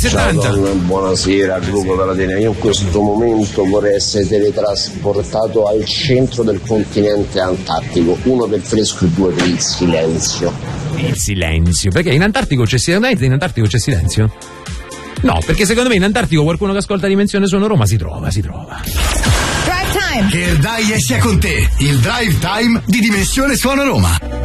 70. Ciao Don, buonasera gruppo Paladina. Io in questo momento vorrei essere teletrasportato al centro del continente antartico, 1 per il fresco e 2 per il silenzio. Il silenzio, perché in Antartico c'è silenzio? No, perché secondo me in Antartico qualcuno che ascolta Dimensione Suono Roma si trova. Drive Time! Che il Dai sia con te, il Drive Time di Dimensione Suono Roma.